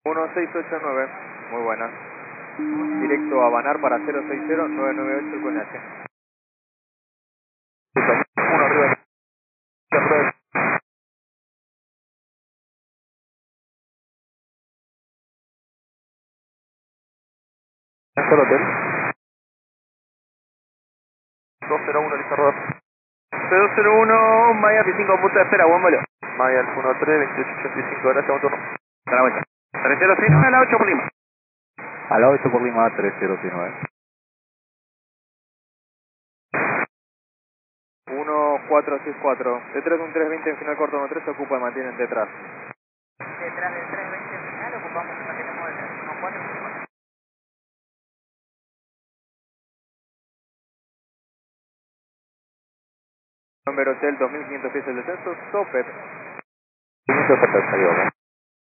1689, muy buenas. Directo a Banar para 060-998 el Coñache. 1 arriba. Solo hotel. 201 lista rodar. 201 Miami 5 puntos de espera, buen vuelo. Miami 13 2885, gracias, buen turno. Hasta la vuelta. 3069 a la 8 por Lima. A la 8 por Lima 3069. 1464. Detrás de un 320 en final corto 13 se ocupa y mantienen detrás. Detrás del 320 en final ocupamos y mantenemos el 314. Número hotel 2500 pies el descenso, Sopet. 500 salió, ¿no?